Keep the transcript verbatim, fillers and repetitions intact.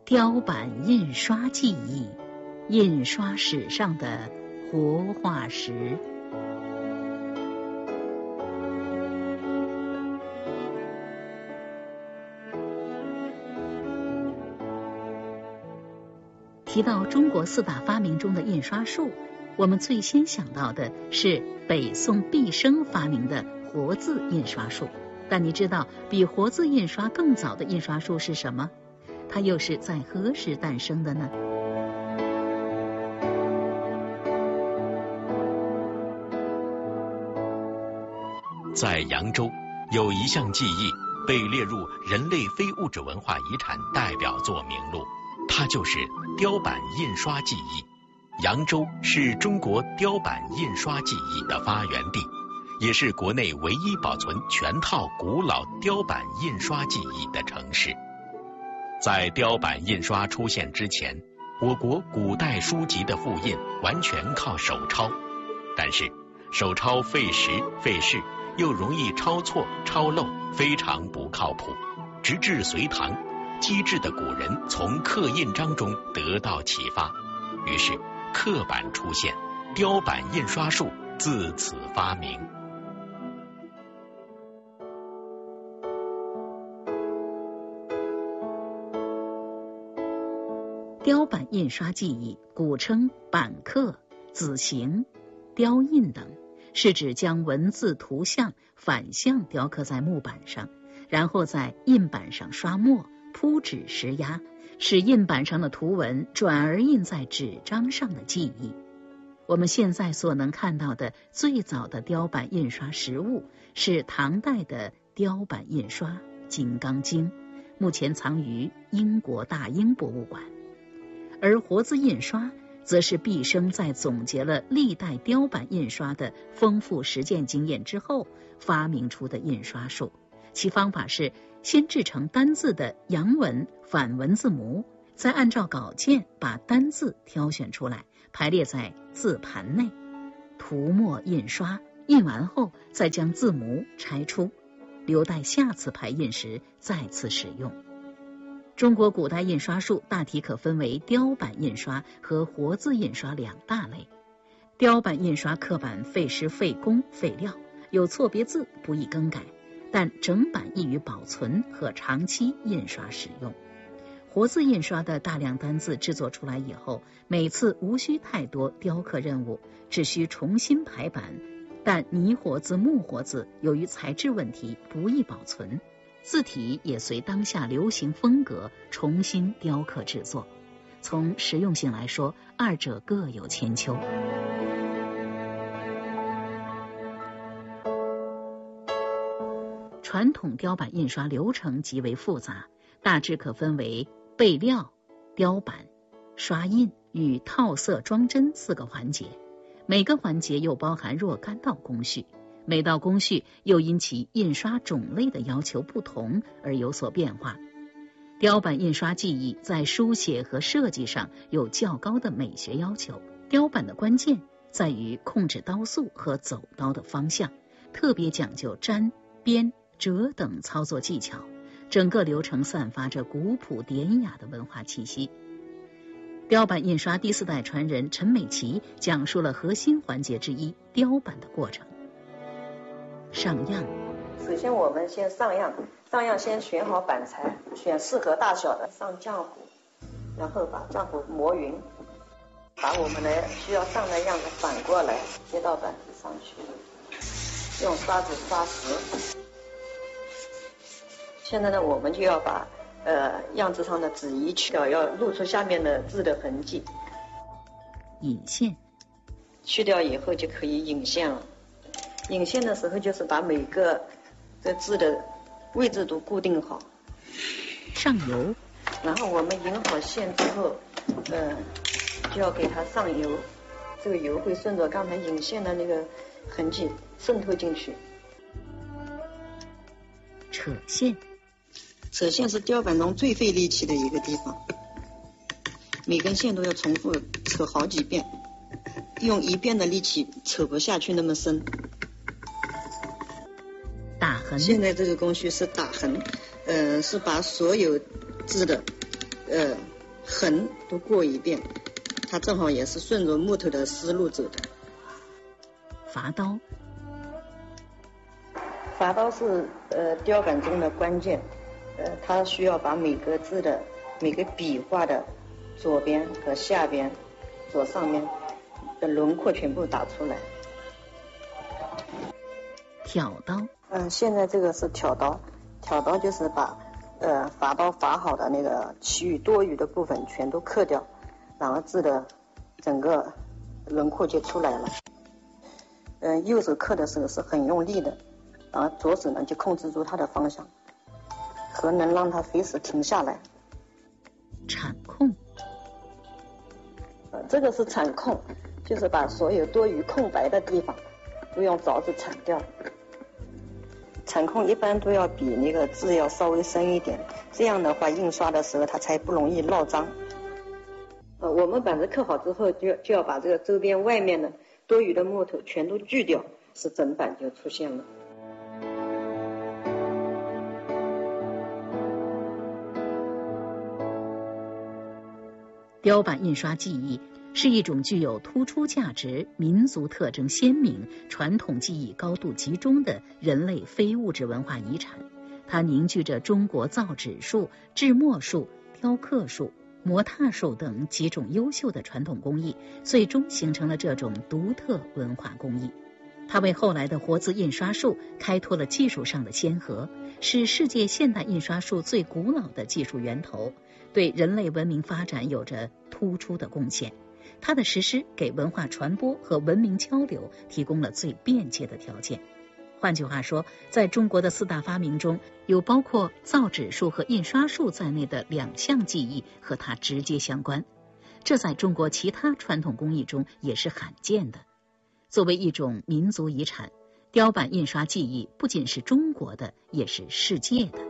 雕版印刷技艺，印刷史上的活化石。提到中国四大发明中的印刷术，我们最先想到的是北宋毕升发明的活字印刷术。但你知道比活字印刷更早的印刷术是什么？它又是在何时诞生的呢？ 在扬州有一项技艺被列入人类非物质文化遗产代表作名录，它就是雕版印刷技艺。扬州是中国雕版印刷技艺的发源地，也是国内唯一保存全套古老雕版印刷技艺的城市。在雕版印刷出现之前，我国古代书籍的复印完全靠手抄，但是手抄费时费事，又容易抄错抄漏，非常不靠谱。直至隋唐，机智的古人从刻印章中得到启发，于是刻版出现，雕版印刷术自此发明。 雕版印刷技艺古称版刻、子形、雕印等，是指将文字、图像反向雕刻在木板上，然后在印板上刷墨、铺纸施压，使印板上的图文转而印在纸张上的技艺。我们现在所能看到的最早的雕版印刷实物是唐代的雕版印刷《金刚经》，目前藏于英国大英博物馆。而活字印刷则是毕升在总结了历代雕版印刷的丰富实践经验之后发明出的印刷术。其方法是先制成单字的阳文、反文字模，再按照稿件把单字挑选出来，排列在字盘内，涂墨印刷，印完后再将字模拆出，留待下次排印时再次使用。中国古代印刷术大体可分为雕版印刷和活字印刷两大类。雕版印刷刻版费时费工费料，有错别字不易更改，但整版易于保存和长期印刷使用。活字印刷的大量单字制作出来以后，每次无需太多雕刻任务，只需重新排版，但泥活字、木活字由于材质问题不易保存，字体也随当下流行风格重新雕刻制作。从实用性来说，二者各有千秋。传统雕版印刷流程极为复杂，大致可分为备料、雕版、刷印与套色装帧四个环节，每个环节又包含若干道工序，每道工序又因其印刷种类的要求不同而有所变化。雕版印刷技艺在书写和设计上有较高的美学要求，雕版的关键在于控制刀速和走刀的方向，特别讲究粘、编、折等操作技巧，整个流程散发着古朴典雅的文化气息。雕版印刷第四代传人陈美琪讲述了核心环节之一雕版的过程。上样， 首先我们先上样，上样先选好板材，选适合大小的，上浆糊，然后把浆糊磨匀，把我们的需要上的样子反过来贴到板子上去，用刷子刷实。现在呢，我们就要把呃样子上的纸移去掉，要露出下面的字的痕迹。 引线， 去掉以后就可以引线了。引线的时候就是把每个这字的位置都固定好。 上油， 然后我们引好线之后，呃，就要给它上油，这个油会顺着刚才引线的那个痕迹渗透进去。 扯线， 扯线是雕版中最费力气的一个地方，每根线都要重复扯好几遍，用一遍的力气扯不下去那么深。 打痕， 现在这个工序是打痕，呃，是把所有字的呃横都过一遍，它正好也是顺着木头的思路走的。 伐刀， 伐刀是呃雕版中的关键，呃，它需要把每个字的每个笔画的左边和下边、左上面的轮廓全部打出来。 挑刀， 嗯、呃，现在这个是挑刀，挑刀就是把呃伐刀伐好的那个其余多余的部分全都刻掉，然后字的整个轮廓就出来了。嗯、呃，右手刻的时候是很用力的，然后左手呢就控制住它的方向，和能让它随时停下来。 铲空， 呃，这个是铲空，就是把所有多余空白的地方都用凿子铲掉。铲空一般都要比那个字要稍微深一点，这样的话印刷的时候它才不容易落章。呃，我们板子刻好之后，就就要把这个周边外面的多余的木头全都锯掉，是整板就出现了。 雕版印刷技艺是一种具有突出价值、民族特征鲜明、传统技艺高度集中的人类非物质文化遗产。它凝聚着中国造纸术、制墨术、雕刻术、模拓术等几种优秀的传统工艺，最终形成了这种独特文化工艺。它为后来的活字印刷术开拓了技术上的先河，是世界现代印刷术最古老的技术源头，对人类文明发展有着突出的贡献。它的实施给文化传播和文明交流提供了最便捷的条件。换句话说，在中国的四大发明中，有包括造纸术和印刷术在内的两项技艺和它直接相关，这在中国其他传统工艺中也是罕见的。作为一种民族遗产，雕版印刷技艺不仅是中国的，也是世界的。